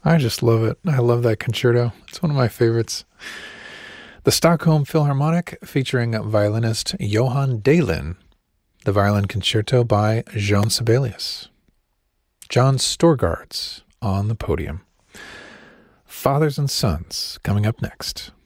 I just love it. I love that concerto. It's one of my favorites. The Stockholm Philharmonic featuring violinist Johan Dahlin. The Violin Concerto by Jean Sibelius. John Storgards on the podium. Fathers and Sons coming up next.